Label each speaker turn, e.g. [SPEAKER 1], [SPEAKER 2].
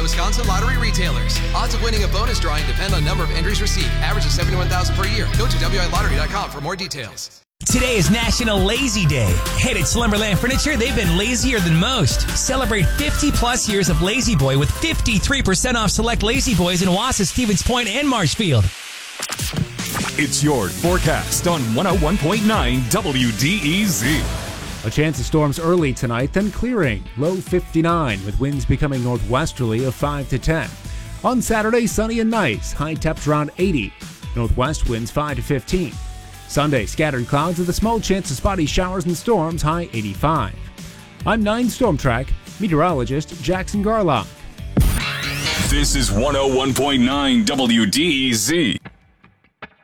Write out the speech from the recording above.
[SPEAKER 1] Wisconsin lottery retailers. Odds of winning a bonus drawing depend on number of entries received. Average of 71,000 per year. Go to WILottery.com for more details.
[SPEAKER 2] Today is National Lazy Day. Head at Slumberland Furniture, they've been lazier than most. Celebrate 50-plus years of Lazy Boy with 53% off select Lazy Boys in Wausau, Stevens Point, and Marshfield.
[SPEAKER 3] It's your forecast on 101.9 WDEZ.
[SPEAKER 4] A chance of storms early tonight, then clearing. Low 59 with winds becoming northwesterly of 5 to 10. On Saturday, sunny and nice. High temps around 80. Northwest winds 5 to 15. Sunday, scattered clouds with a small chance of spotty showers and storms, high 85. I'm 9 Storm Track meteorologist Jackson Garlock.
[SPEAKER 3] This is 101.9 WDEZ.